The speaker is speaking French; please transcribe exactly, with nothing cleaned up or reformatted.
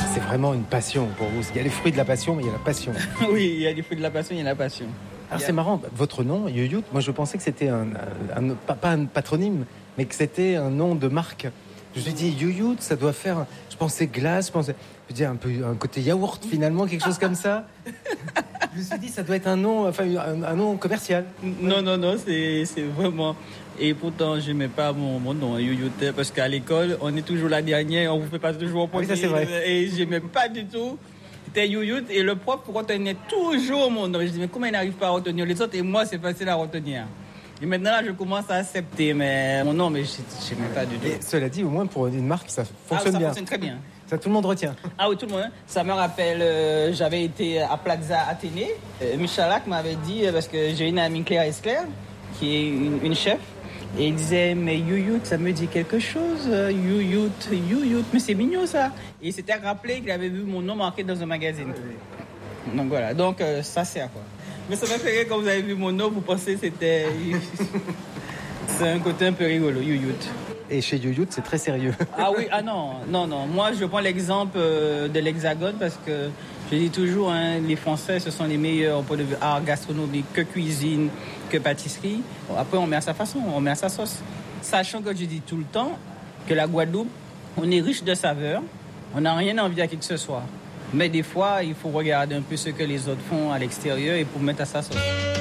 C'est vraiment une passion pour vous. Il y a les fruits de la passion, mais il y a la passion. Oui, il y a les fruits de la passion, il y a la passion. Alors c'est marrant, votre nom, Yoyoot, moi je pensais que c'était un, un, un, pas, pas un patronyme, mais que c'était un nom de marque. Je me suis dit, Yoyoot, ça doit faire, je pensais glace, je pensais, je veux dire, un peu un côté yaourt finalement, quelque chose comme ça. Je me suis dit, ça doit être un nom, enfin un, un nom commercial. Non, non, non, c'est, c'est vraiment... Et pourtant, je n'aimais pas mon, mon nom, Yoyoot, parce qu'à l'école, on est toujours la dernière, on ne vous fait pas toujours au premier. Oui, ça c'est vrai. Et je n'aimais pas du tout. C'était Yoyoot et le prof retenait toujours mon nom. Je dis, mais comment il n'arrive pas à retenir les autres? Et moi, c'est facile à retenir. Et maintenant, là, je commence à accepter mais mon nom, mais je n'aimais pas du tout. Et cela dit, au moins, pour une marque, ça fonctionne ah, ça bien. Ça fonctionne très bien. Ça, tout le monde retient. Ah oui, tout le monde. Ça me rappelle, euh, j'avais été à Plaza Athénée. Euh, Michalak m'avait dit, parce que j'ai une amie Claire Esclair, qui est une, une chef. Et il disait, mais Yoyoot, ça me dit quelque chose, Yoyoot, Yoyoot, mais c'est mignon ça. Et il s'était rappelé qu'il avait vu mon nom marqué dans un magazine. Donc voilà, donc euh, ça c'est à quoi. Mais ça m'a fait rire quand vous avez vu mon nom, vous pensez que c'était... c'est un côté un peu rigolo, Yoyoot. Et chez Yoyoot, c'est très sérieux. Ah oui, ah non, non, non. Moi, je prends l'exemple de l'Hexagone parce que je dis toujours, hein, les Français, ce sont les meilleurs au point de vue art gastronomique, que cuisine, que pâtisserie. Bon, après, on met à sa façon, on met à sa sauce. Sachant que je dis tout le temps que la Guadeloupe, on est riche de saveurs, on n'a rien envie à qui que ce soit. Mais des fois, il faut regarder un peu ce que les autres font à l'extérieur et pour mettre à sa sauce.